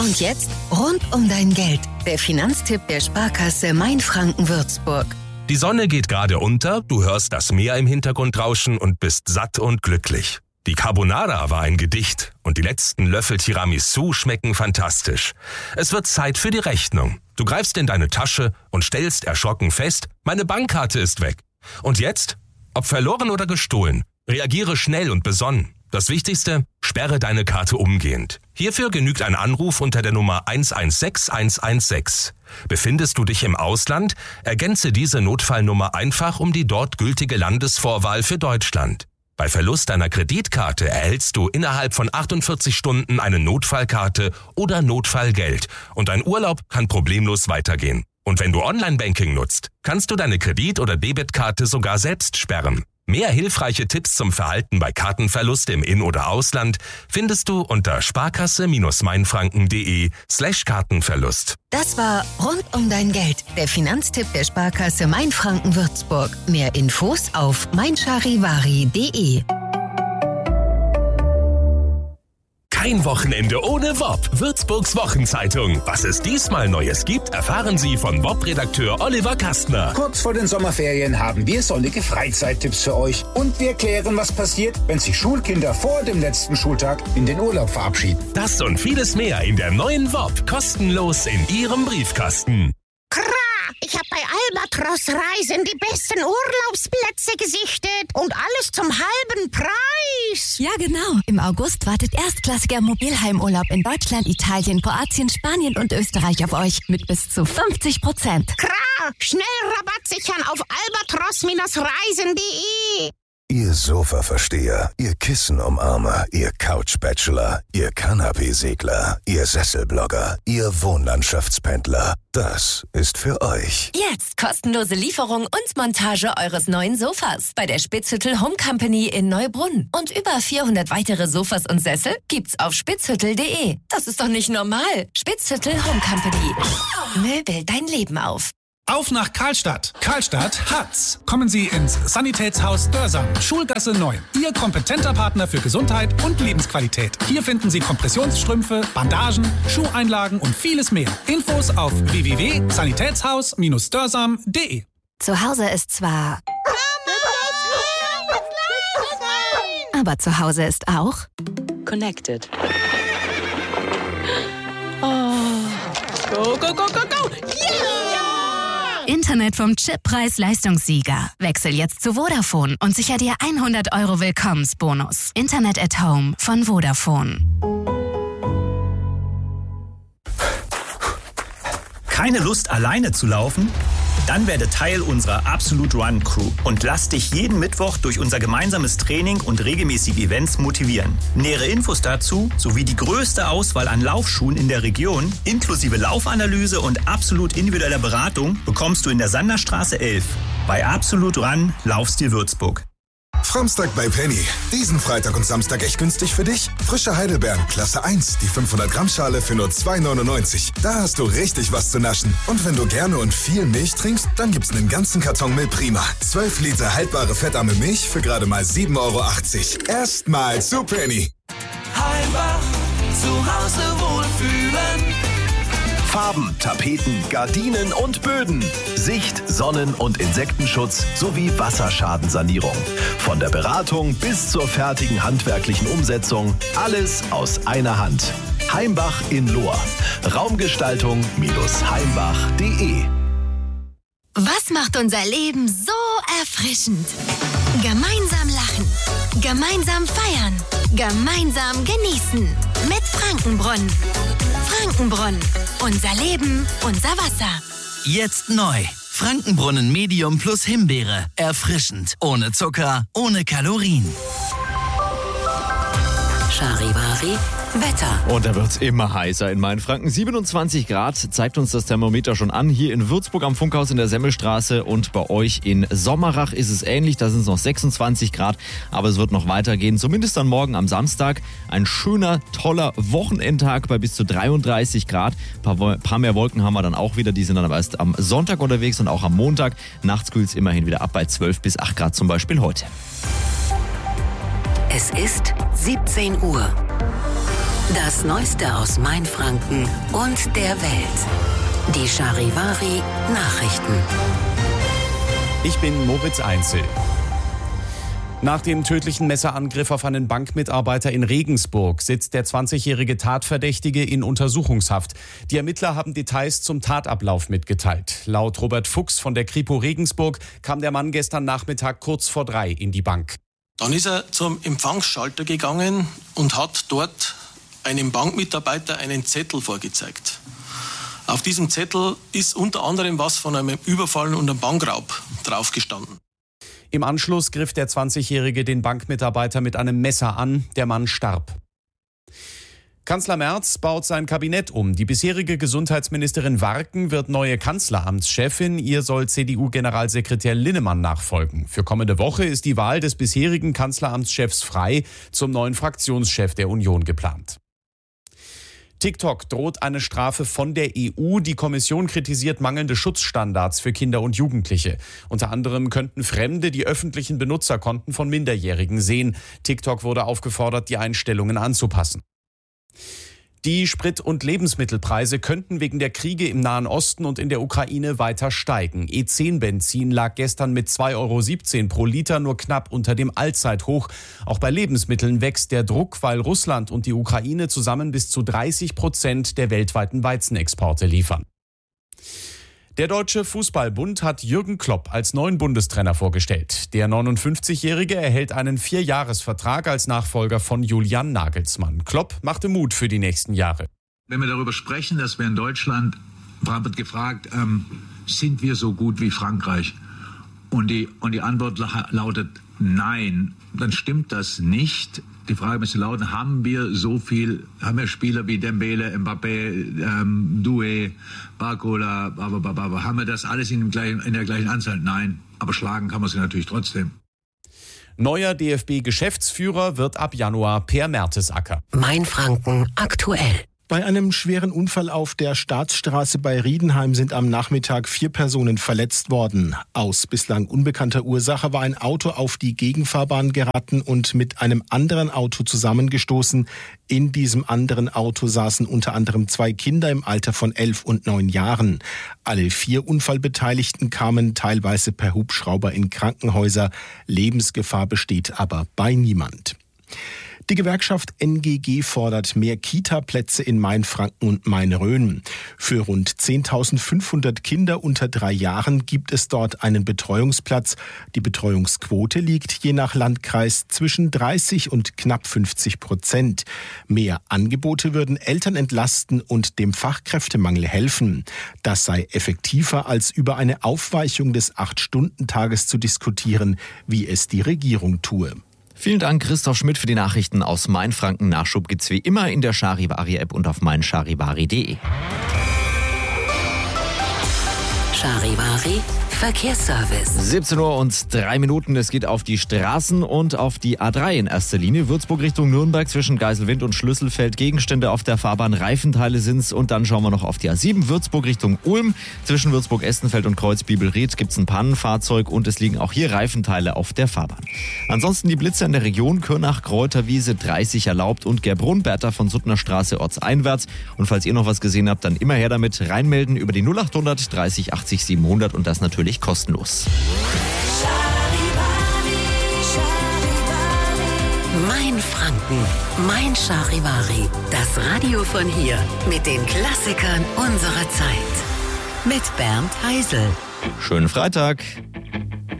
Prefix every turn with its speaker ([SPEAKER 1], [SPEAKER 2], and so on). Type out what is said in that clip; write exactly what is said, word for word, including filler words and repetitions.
[SPEAKER 1] Und jetzt rund um dein Geld. Der Finanztipp der Sparkasse Mainfranken-Würzburg.
[SPEAKER 2] Die Sonne geht gerade unter, du hörst das Meer im Hintergrund rauschen und bist satt und glücklich. Die Carbonara war ein Gedicht und die letzten Löffel Tiramisu schmecken fantastisch. Es wird Zeit für die Rechnung. Du greifst in deine Tasche und stellst erschrocken fest, meine Bankkarte ist weg. Und jetzt? Ob verloren oder gestohlen? Reagiere schnell und besonnen. Das Wichtigste, sperre deine Karte umgehend. Hierfür genügt ein Anruf unter der Nummer eins eins sechs eins eins sechs. Befindest du dich im Ausland, ergänze diese Notfallnummer einfach um die dort gültige Landesvorwahl für Deutschland. Bei Verlust deiner Kreditkarte erhältst du innerhalb von achtundvierzig Stunden eine Notfallkarte oder Notfallgeld und dein Urlaub kann problemlos weitergehen. Und wenn du Online-Banking nutzt, kannst du deine Kredit- oder Debitkarte sogar selbst sperren. Mehr hilfreiche Tipps zum Verhalten bei Kartenverlust im In- oder Ausland findest du unter sparkasse-mainfranken.de slash Kartenverlust.
[SPEAKER 1] Das war Rund um dein Geld, der Finanztipp der Sparkasse Mainfranken-Würzburg. Mehr Infos auf meincharivari punkt de.
[SPEAKER 2] Kein Wochenende ohne W O P. Würzburgs Wochenzeitung. Was es diesmal Neues gibt, erfahren Sie von W O P-Redakteur Oliver Kastner.
[SPEAKER 3] Kurz vor den Sommerferien haben wir sonnige Freizeittipps für euch. Und wir klären, was passiert, wenn sich Schulkinder vor dem letzten Schultag in den Urlaub verabschieden.
[SPEAKER 2] Das und vieles mehr in der neuen W O P. Kostenlos in Ihrem Briefkasten.
[SPEAKER 4] Kra! Ich habe bei Albatros Reisen die besten Urlaubsplätze gesichtet und alles zum halben Preis.
[SPEAKER 5] Ja, genau. Im August wartet erstklassiger Mobilheimurlaub in Deutschland, Italien, Kroatien, Spanien und Österreich auf euch mit bis zu fünfzig Prozent.
[SPEAKER 4] Kra! Schnell Rabatt sichern auf albatros Reisen punkt de.
[SPEAKER 6] Ihr Sofa-Versteher, ihr Kissen-Umarmer, ihr Couch-Bachelor, ihr Kanapee-Segler, ihr Sesselblogger, ihr Wohnlandschaftspendler. Das ist für euch.
[SPEAKER 5] Jetzt kostenlose Lieferung und Montage eures neuen Sofas bei der Spitzhüttel Home Company in Neubrunn. Und über vierhundert weitere Sofas und Sessel gibt's auf spitzhüttel punkt de. Das ist doch nicht normal. Spitzhüttel Home Company. Möbel dein Leben auf.
[SPEAKER 7] Auf nach Karlstadt. Karlstadt hat's. Kommen Sie ins Sanitätshaus Dörsam, Schulgasse neun. Ihr kompetenter Partner für Gesundheit und Lebensqualität. Hier finden Sie Kompressionsstrümpfe, Bandagen, Schuheinlagen und vieles mehr. Infos auf w w w punkt sanitätshaus Bindestrich dörsam punkt de.
[SPEAKER 5] Zu Hause ist zwar... Aber zu Hause ist auch...
[SPEAKER 8] Connected. Oh. Go, go, go, go, go! Yeah!
[SPEAKER 5] Internet vom Chippreis-Leistungssieger. Wechsel jetzt zu Vodafone und sicher dir hundert Euro Willkommensbonus. Internet at Home von Vodafone.
[SPEAKER 9] Keine Lust, alleine zu laufen? Dann werde Teil unserer Absolute Run Crew und lass dich jeden Mittwoch durch unser gemeinsames Training und regelmäßige Events motivieren. Nähere Infos dazu sowie die größte Auswahl an Laufschuhen in der Region, inklusive Laufanalyse und absolut individueller Beratung, bekommst du in der Sanderstraße elf. Bei Absolute Run Laufstil Würzburg.
[SPEAKER 6] Framstag bei Penny. Diesen Freitag und Samstag echt günstig für dich. Frische Heidelbeeren, Klasse eins, die fünfhundert Gramm Schale für nur zwei neunundneunzig. Da hast du richtig was zu naschen. Und wenn du gerne und viel Milch trinkst, dann gibt's einen ganzen Karton Milch Prima. zwölf Liter haltbare fettarme Milch für gerade mal sieben Euro achtzig. Erstmal zu Penny.
[SPEAKER 10] Heimbach, zu Hause wohlfühlen.
[SPEAKER 11] Farben, Tapeten, Gardinen und Böden. Sicht-, Sonnen- und Insektenschutz sowie Wasserschadensanierung. Von der Beratung bis zur fertigen handwerklichen Umsetzung. Alles aus einer Hand. Heimbach in Lohr. Raumgestaltung Heimbach punkt de.
[SPEAKER 5] Was macht unser Leben so erfrischend? Gemeinsam lachen. Gemeinsam feiern. Gemeinsam genießen. Mit Frankenbrunn. Frankenbrunn. Unser Leben, unser Wasser.
[SPEAKER 12] Jetzt neu. Frankenbrunnen Medium plus Himbeere. Erfrischend. Ohne Zucker, ohne Kalorien.
[SPEAKER 1] Charivari Wetter.
[SPEAKER 13] Und da wird es immer heißer in Mainfranken. siebenundzwanzig Grad zeigt uns das Thermometer schon an. Hier in Würzburg am Funkhaus in der Semmelstraße und bei euch in Sommerach ist es ähnlich. Da sind es noch sechsundzwanzig Grad, aber es wird noch weitergehen. Zumindest dann morgen am Samstag. Ein schöner, toller Wochenendtag bei bis zu dreiunddreißig Grad. Ein paar, paar mehr Wolken haben wir dann auch wieder. Die sind dann aber erst am Sonntag unterwegs und auch am Montag. Nachts kühlt es immerhin wieder ab bei zwölf bis acht Grad zum Beispiel heute.
[SPEAKER 1] Es ist siebzehn Uhr. Das Neueste aus Mainfranken und der Welt. Die Charivari Nachrichten.
[SPEAKER 14] Ich bin Moritz Einzel. Nach dem tödlichen Messerangriff auf einen Bankmitarbeiter in Regensburg sitzt der zwanzigjährige Tatverdächtige in Untersuchungshaft. Die Ermittler haben Details zum Tatablauf mitgeteilt. Laut Robert Fuchs von der Kripo Regensburg kam der Mann gestern Nachmittag kurz vor drei in die Bank.
[SPEAKER 15] Dann ist er zum Empfangsschalter gegangen und hat dort einem Bankmitarbeiter einen Zettel vorgezeigt. Auf diesem Zettel ist unter anderem was von einem Überfall und einem Bankraub draufgestanden.
[SPEAKER 14] Im Anschluss griff der zwanzigjährige den Bankmitarbeiter mit einem Messer an. Der Mann starb. Kanzler Merz baut sein Kabinett um. Die bisherige Gesundheitsministerin Warken wird neue Kanzleramtschefin. Ihr soll C D U-Generalsekretär Linnemann nachfolgen. Für kommende Woche ist die Wahl des bisherigen Kanzleramtschefs Frey zum neuen Fraktionschef der Union geplant. TikTok droht eine Strafe von der E U. Die Kommission kritisiert mangelnde Schutzstandards für Kinder und Jugendliche. Unter anderem könnten Fremde die öffentlichen Benutzerkonten von Minderjährigen sehen. TikTok wurde aufgefordert, die Einstellungen anzupassen. Die Sprit- und Lebensmittelpreise könnten wegen der Kriege im Nahen Osten und in der Ukraine weiter steigen. E zehn Benzin lag gestern mit zwei Euro siebzehn pro Liter nur knapp unter dem Allzeithoch. Auch bei Lebensmitteln wächst der Druck, weil Russland und die Ukraine zusammen bis zu dreißig Prozent der weltweiten Weizenexporte liefern. Der Deutsche Fußballbund hat Jürgen Klopp als neuen Bundestrainer vorgestellt. Der neunundfünfzigjährige erhält einen Vierjahresvertrag als Nachfolger von Julian Nagelsmann. Klopp machte Mut für die nächsten Jahre.
[SPEAKER 16] Wenn wir darüber sprechen, dass wir in Deutschland, wird gefragt, ähm, sind wir so gut wie Frankreich? Und die, und die Antwort lautet nein, dann stimmt das nicht. Die Frage müsste lauten, haben wir so viel, haben wir Spieler wie Dembele, Mbappé, ähm, Doué, Barcola, babababa, haben wir das alles in, dem gleichen, in der gleichen Anzahl? Nein, aber schlagen kann man sie natürlich trotzdem.
[SPEAKER 14] Neuer D F B-Geschäftsführer wird ab Januar Per Mertesacker.
[SPEAKER 1] Mainfranken aktuell.
[SPEAKER 17] Bei einem schweren Unfall auf der Staatsstraße bei Riedenheim sind am Nachmittag vier Personen verletzt worden. Aus bislang unbekannter Ursache war ein Auto auf die Gegenfahrbahn geraten und mit einem anderen Auto zusammengestoßen. In diesem anderen Auto saßen unter anderem zwei Kinder im Alter von elf und neun Jahren. Alle vier Unfallbeteiligten kamen teilweise per Hubschrauber in Krankenhäuser. Lebensgefahr besteht aber bei niemand. Die Gewerkschaft N G G fordert mehr Kita-Plätze in Mainfranken und Main-Rhön. Für rund zehntausendfünfhundert Kinder unter drei Jahren gibt es dort einen Betreuungsplatz. Die Betreuungsquote liegt je nach Landkreis zwischen dreißig und knapp fünfzig Prozent. Mehr Angebote würden Eltern entlasten und dem Fachkräftemangel helfen. Das sei effektiver, als über eine Aufweichung des acht-Stunden-Tages zu diskutieren, wie es die Regierung tue.
[SPEAKER 13] Vielen Dank, Christoph Schmidt, für die Nachrichten aus Mainfranken. Nachschub gibt's wie immer in der Charivari-App und auf meincharivari punkt de.
[SPEAKER 1] Charivari Verkehrsservice.
[SPEAKER 13] siebzehn Uhr und drei Minuten. Es geht auf die Straßen und auf die A drei in erster Linie. Würzburg Richtung Nürnberg zwischen Geiselwind und Schlüsselfeld. Gegenstände auf der Fahrbahn, Reifenteile sind's. Und dann schauen wir noch auf die A sieben. Würzburg Richtung Ulm. Zwischen Würzburg-Estenfeld und Kreuzbibelried gibt's ein Pannenfahrzeug und es liegen auch hier Reifenteile auf der Fahrbahn. Ansonsten die Blitze in der Region. Kürnach, Kräuterwiese, dreißig erlaubt und Gerbrunn, Bertha von Suttner Straße ortseinwärts. Und falls ihr noch was gesehen habt, dann immer her damit. Reinmelden über die null achthundert dreißig achtzig siebenhundert und das natürlich kostenlos.
[SPEAKER 1] Mainfranken, Mein Charivari. Das Radio von hier mit den Klassikern unserer Zeit. Mit Bernd Heisel.
[SPEAKER 13] Schönen Freitag.